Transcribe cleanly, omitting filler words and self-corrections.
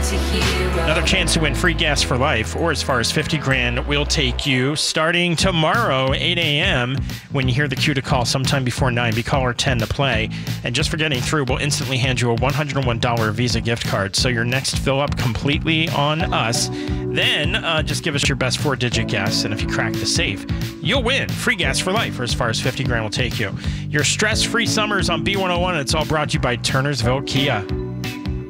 Another chance to win free gas for life, or as far as 50 grand, we'll take you starting tomorrow, 8 a.m. When you hear the cue to call sometime before 9, be caller 10 to play. And just for getting through, we'll instantly hand you a $101 Visa gift card. So your next fill up completely on us. Then just give us your best 4-digit guess, and if you crack the safe, you'll win free gas for life, or as far as 50 grand will take you. Your stress-free summers on B101, it's all brought to you by Turnersville Kia.